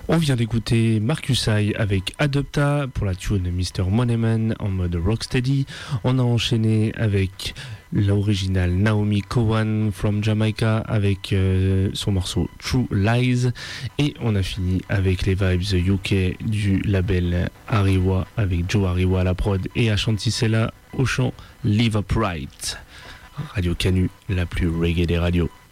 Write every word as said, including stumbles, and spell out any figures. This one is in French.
On vient d'écouter Marcus I avec Adopta pour la tune mister Moneyman en mode rocksteady. On a enchaîné avec l'original Naomi Cowan from Jamaica avec euh, son morceau True Lies. Et on a fini avec les vibes U K du label Ariwa avec Joe Ariwa à la prod et Ashanti Sella au chant Live Upright. Radio Canu, la plus reggae des radios.